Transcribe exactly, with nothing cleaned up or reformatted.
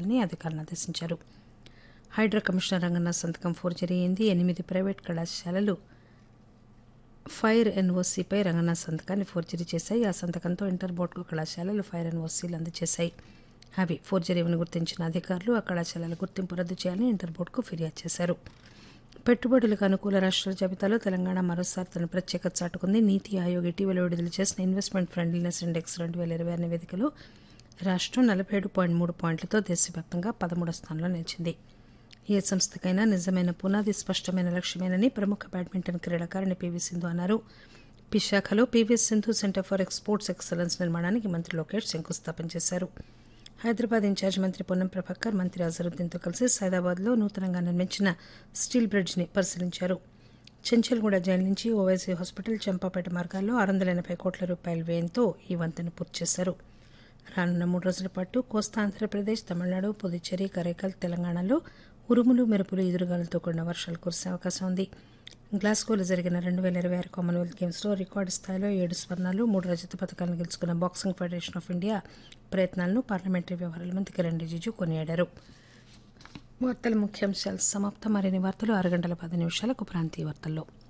చేయాలని అధికారులను ఆదేశించారు. హైడ్రా కమిషనర్ రంగన్న సంతకం ఫోర్జరీ అయింది. ఎనిమిది ప్రైవేట్ కళాశాలలు ఫైర్ ఎన్ఓసీపై రంగన్న సంతకాన్ని ఫోర్జరీ చేశాయి. ఆ సంతకంతో ఇంటర్ బోర్డుకు కళాశాలలు ఫైర్ ఎన్ఓసీలు అందజేశాయి. అవి ఫోర్జరీని గుర్తించిన అధికారులు ఆ కళాశాలల గుర్తింపు రద్దు చేయాలని ఇంటర్ బోర్డుకు ఫిర్యాదు చేశారు. పెట్టుబడులకు అనుకూల రాష్ట్రాల జాబితాలో తెలంగాణ మరోసారి తన ప్రత్యేకత చాటుకుంది. నీతి ఆయోగ్ ఇటీవల విడుదల చేసిన ఇన్వెస్ట్మెంట్ ఫ్రెండ్లీనెస్ ఇండెక్స్ రెండు వేల ఇరవై ఆరు నివేదికలో రాష్ట్రం నలభై ఏడు పాయింట్ మూడు పాయింట్లతో దేశవ్యాప్తంగా పదమూడో స్థానంలో నిలిచింది. ఏ సంస్థకైనా నిజమైన పునాది స్పష్టమైన లక్ష్యమేనని ప్రముఖ బ్యాడ్మింటన్ క్రీడాకారిణి పీవీ సింధు అన్నారు. విశాఖలో PV Sindhu centre for exports excellence నిర్మాణానికి మంత్రి లోకేష్ శంకుస్థాపన చేశారు. హైదరాబాద్ ఇన్ఛార్జ్ మంత్రి పొన్నం ప్రభాకర్ మంత్రి అజరుద్దీన్తో కలిసి సైదాబాద్లో నూతనంగా నిర్మించిన స్టీల్ బ్రిడ్జ్ని పరిశీలించారు. చెంచల్గూడ జైలు నుంచి ఓవైసీ హాస్పిటల్ చంపాపేట మార్గాల్లో ఆరు వందల ఎనభై కోట్ల రూపాయల వ్యయంతో ఈ వంతెన పూర్తి చేశారు. రానున్న మూడు రోజుల పాటు కోస్తా ఆంధ్రప్రదేశ్, తమిళనాడు, పుదుచ్చేరి, కరైకల్, తెలంగాణలో ఉరుములు మెరుపులు ఎదురుగాలులతో కూడిన వర్షాలు కురిసే అవకాశం ఉంది. గ్లాస్గోలో జరిగిన రెండు వేల ఇరవై ఆరు కామన్వెల్త్ గేమ్స్లో రికార్డు స్థాయిలో ఏడు స్వర్ణాలు, మూడు రజత పథకాలను గెలుచుకున్న బాక్సింగ్ ఫెడరేషన్ ఆఫ్ ఇండియా ప్రయత్నాలను పార్లమెంటరీ వ్యవహారాల మంత్రి కిరణ్ రిజిజు కొనియాడారు. వార్తల ముఖ్యాంశాలు సమాప్తం. మరిన్ని వార్తలు ఆరు గంటల పది నిమిషాలకు ప్రాంతీయ వార్తల్లో.